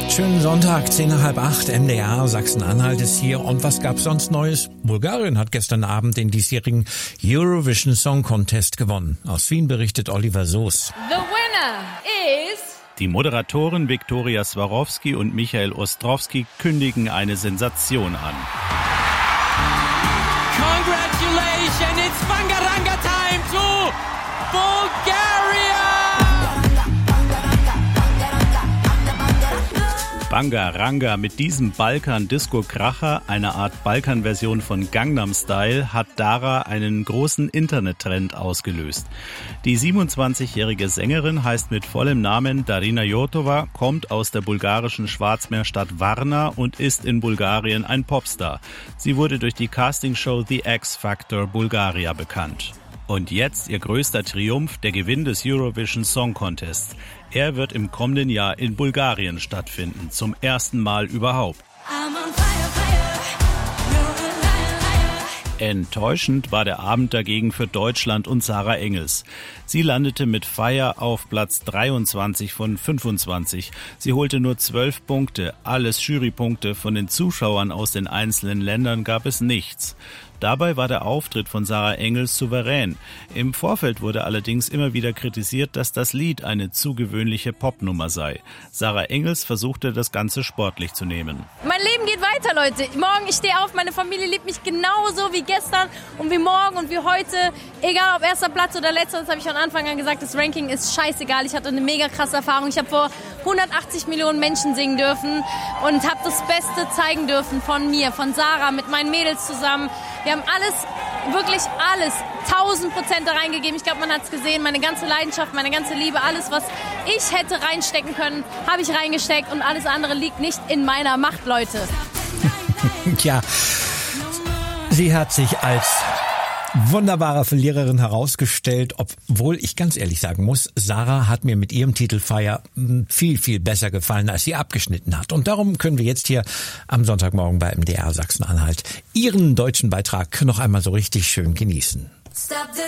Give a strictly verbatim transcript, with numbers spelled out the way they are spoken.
Schönen Sonntag, zehn nach halb acht, M D R, Sachsen-Anhalt ist hier. Und was gab's sonst Neues? Bulgarien hat gestern Abend den diesjährigen Eurovision Song Contest gewonnen. Aus Wien berichtet Oliver Soos. The winner is... Die Moderatoren Viktoria Swarovski und Michael Ostrowski kündigen eine Sensation an. Congratulations, it's Bangaranga time to Bulgaria! Bangaranga, mit diesem Balkan-Disco-Kracher, einer Art Balkan-Version von Gangnam Style, hat Dara einen großen Internettrend ausgelöst. Die siebenundzwanzigjährige Sängerin heißt mit vollem Namen Darina Jotova, kommt aus der bulgarischen Schwarzmeerstadt Varna und ist in Bulgarien ein Popstar. Sie wurde durch die Castingshow The X Factor Bulgaria bekannt. Und jetzt ihr größter Triumph, der Gewinn des Eurovision Song Contests. Er wird im kommenden Jahr in Bulgarien stattfinden, zum ersten Mal überhaupt. Enttäuschend war der Abend dagegen für Deutschland und Sarah Engels. Sie landete mit Fire auf Platz dreiundzwanzig von fünfundzwanzig. Sie holte nur zwölf Punkte, alles Jurypunkte. Von den Zuschauern aus den einzelnen Ländern gab es nichts. Dabei war der Auftritt von Sarah Engels souverän. Im Vorfeld wurde allerdings immer wieder kritisiert, dass das Lied eine zu gewöhnliche Popnummer sei. Sarah Engels versuchte, das Ganze sportlich zu nehmen. Mein Leben geht weiter, Leute. Morgen, ich stehe auf, meine Familie liebt mich genauso wie gestern und wie morgen und wie heute. Egal ob erster Platz oder letzter, das habe ich von Anfang an gesagt, das Ranking ist scheißegal. Ich hatte eine mega krasse Erfahrung. Ich habe vor hundertachtzig Millionen Menschen singen dürfen und habe das Beste zeigen dürfen von mir, von Sarah, mit meinen Mädels zusammen. Wir haben alles, wirklich alles, tausend Prozent da reingegeben. Ich glaube, man hat es gesehen, meine ganze Leidenschaft, meine ganze Liebe, alles, was ich hätte reinstecken können, habe ich reingesteckt und alles andere liegt nicht in meiner Macht, Leute. Tja, sie hat sich als wunderbare Verliererin herausgestellt, obwohl ich ganz ehrlich sagen muss, Sarah hat mir mit ihrem Titel Fire viel, viel besser gefallen, als sie abgeschnitten hat. Und darum können wir jetzt hier am Sonntagmorgen bei M D R Sachsen-Anhalt ihren deutschen Beitrag noch einmal so richtig schön genießen.